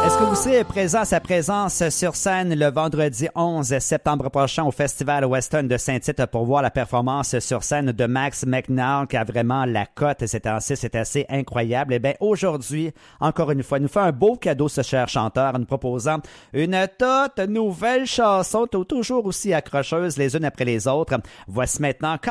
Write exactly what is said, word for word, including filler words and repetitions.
Est-ce que vous serez présent à sa présence sur scène le vendredi onze septembre prochain au Festival Western de Saint-Tite pour voir la performance sur scène de Max McNall qui a vraiment la cote ces temps-ci, c'est assez incroyable. Eh bien, aujourd'hui, encore une fois, il nous fait un beau cadeau ce cher chanteur en nous proposant une toute nouvelle chanson toujours aussi accrocheuse les unes après les autres. Voici maintenant